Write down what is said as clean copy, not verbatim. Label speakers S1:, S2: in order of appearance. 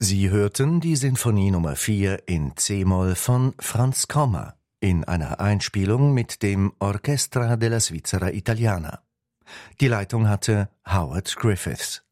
S1: Sie hörten die Sinfonie Nummer 4 in C-Moll von Franz Komma in einer Einspielung mit dem Orchestra della Svizzera Italiana. Die Leitung hatte Howard Griffiths.